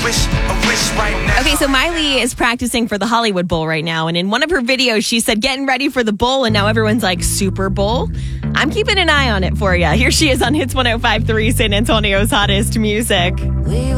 wish right now. Okay, so Miley is practicing for the Hollywood Bowl right now. And in one of her videos, she said, getting ready for the bowl. And now everyone's like, Super Bowl? I'm keeping an eye on it for you. Here she is on Hits 105.3, San Antonio's hottest music.